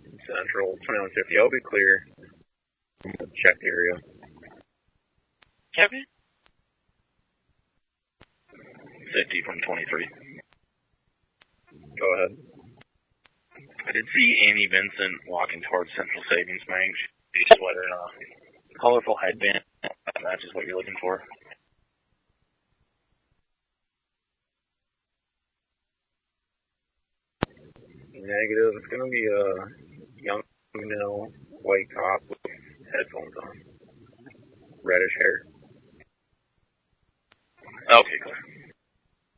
Central, 2150. I'll be clear. Check the area. Kevin? 50 from 23. Go ahead. I did see Amy Vincent walking towards Central Savings Bank. She's wearing a colorful headband. That matches what you're looking for. Negative. It's going to be a young male, white top with headphones on. Reddish hair. Okay, cool.